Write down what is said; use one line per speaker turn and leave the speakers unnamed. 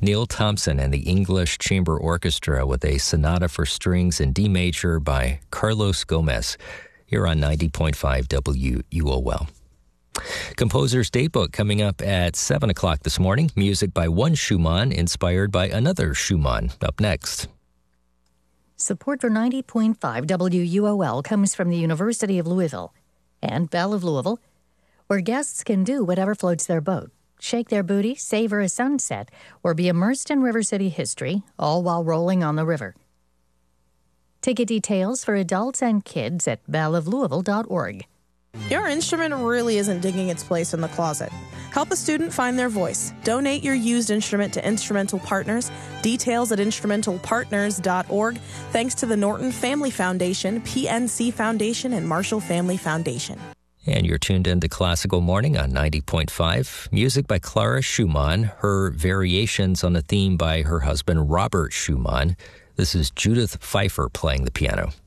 Neil Thompson and the English Chamber Orchestra with a sonata for strings in D major by Carlos Gomez, here on 90.5 WUOL. Composer's Datebook coming up at 7 o'clock this morning. Music by one Schumann inspired by another Schumann up next.
Support for 90.5 WUOL comes from the University of Louisville and Belle of Louisville, where guests can do whatever floats their boat. Shake their booty, savor a sunset, or be immersed in River City history, all while rolling on the river. Ticket details for adults and kids at belleoflouisville.org.
Your instrument really isn't digging its place in the closet. Help a student find their voice. Donate your used instrument to Instrumental Partners. Details at instrumentalpartners.org. Thanks to the Norton Family Foundation, PNC Foundation, and Marshall Family Foundation.
And you're tuned into Classical Morning on 90.5. Music by Clara Schumann, her variations on a theme by her husband Robert Schumann. This is Judith Pfeiffer playing the piano.